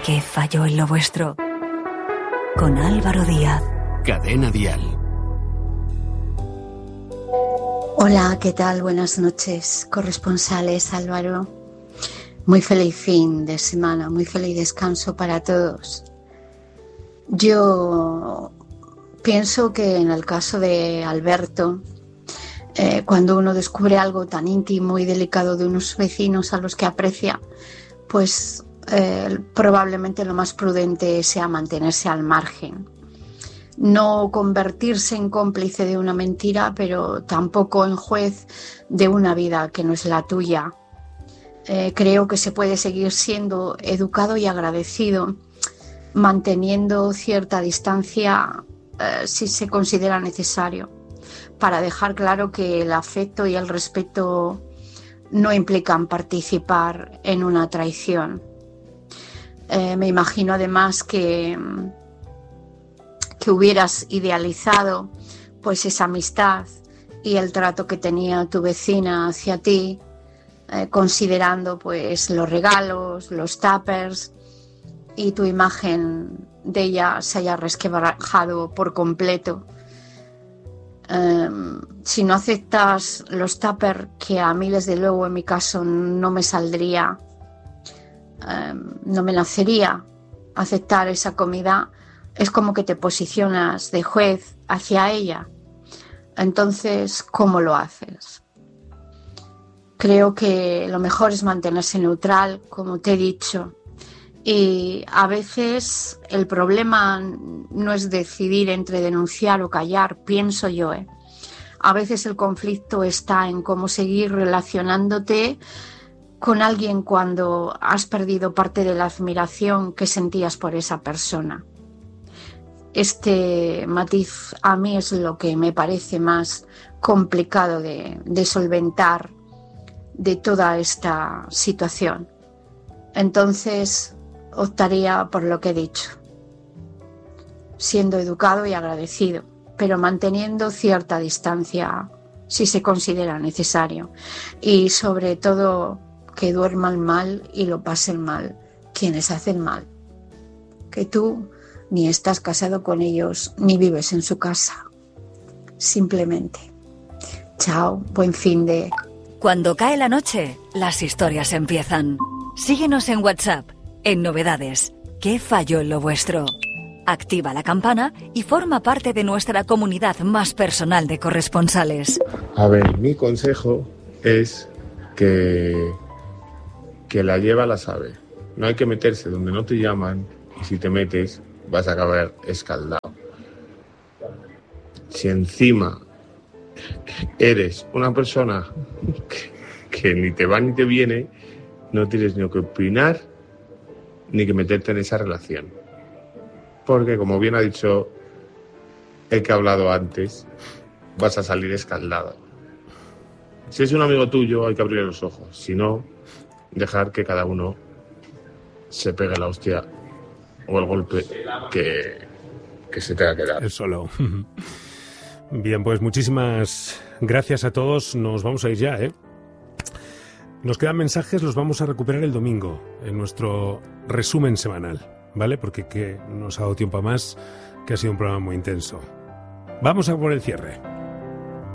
¿Qué falló en lo vuestro? Con Álvaro Díaz. Cadena Dial. Hola, ¿qué tal? Buenas noches, corresponsales Álvaro. Muy feliz fin de semana, muy feliz descanso para todos. Yo pienso que en el caso de Alberto, cuando uno descubre algo tan íntimo y delicado de unos vecinos a los que aprecia, pues probablemente lo más prudente sea mantenerse al margen. No convertirse en cómplice de una mentira, pero tampoco en juez de una vida que no es la tuya. Creo que se puede seguir siendo educado y agradecido, manteniendo cierta distancia si se considera necesario, para dejar claro que el afecto y el respeto no implican participar en una traición. Me imagino además que hubieras idealizado pues esa amistad y el trato que tenía tu vecina hacia ti, considerando pues los regalos, los tuppers, y tu imagen de ella se haya resquebrajado por completo. Si no aceptas los tuppers, que a mí desde luego en mi caso no me saldría, no me nacería aceptar esa comida, es como que te posicionas de juez hacia ella. Entonces, ¿cómo lo haces? Creo que lo mejor es mantenerse neutral, como te he dicho. Y a veces el problema no es decidir entre denunciar o callar, pienso yo. A veces el conflicto está en cómo seguir relacionándote con alguien cuando has perdido parte de la admiración que sentías por esa persona. Este matiz a mí es lo que me parece más complicado de solventar de toda esta situación. Entonces optaría por lo que he dicho, siendo educado y agradecido, pero manteniendo cierta distancia si se considera necesario, y sobre todo que duerman mal y lo pasen mal quienes hacen mal, que tú ni estás casado con ellos ni vives en su casa. Simplemente. Chao, buen fin de... Cuando cae la noche, las historias empiezan. Síguenos en WhatsApp, en Novedades. ¿Qué falló en lo vuestro? Activa la campana y forma parte de nuestra comunidad más personal de corresponsales. A ver, mi consejo es que la lleva la sabe. No hay que meterse donde no te llaman, y si te metes vas a acabar escaldado. Si encima eres una persona que ni te va ni te viene, no tienes ni que opinar ni que meterte en esa relación. Porque, como bien ha dicho el que ha hablado antes, vas a salir escaldado. Si es un amigo tuyo, hay que abrirle los ojos. Si no, dejar que cada uno se pegue la hostia o el golpe que se tenga que dar. El solo. Bien, pues muchísimas gracias a todos. Nos vamos a ir ya, ¿eh? Nos quedan mensajes, los vamos a recuperar el domingo en nuestro resumen semanal, ¿vale? Porque que nos ha dado tiempo a más, que ha sido un programa muy intenso. Vamos a por el cierre.